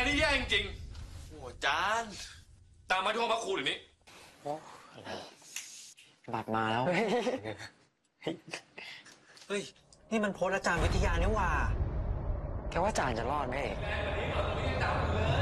นี่แย่จริงๆโอ้จานตามมาที่ห้องพักครูเดี๋ยวนี้โอ้อะไรบัตรมาแล้วเฮ้ยนี่มันโพสต์อาจารย์วิทยานี่หว่าแกว่าจานจะรอดไหมเอก